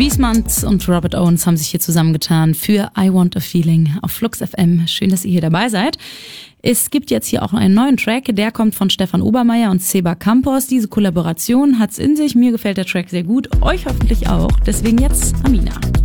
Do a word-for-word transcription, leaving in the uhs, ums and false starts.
Beastmans und Robert Owens haben sich hier zusammengetan für I Want a Feeling auf Flux F M. Schön, dass ihr hier dabei seid. Es gibt jetzt hier auch einen neuen Track, der kommt von Stefan Obermeier und Seba Campos. Diese Kollaboration hat's in sich, mir gefällt der Track sehr gut, euch hoffentlich auch. Deswegen jetzt Amina.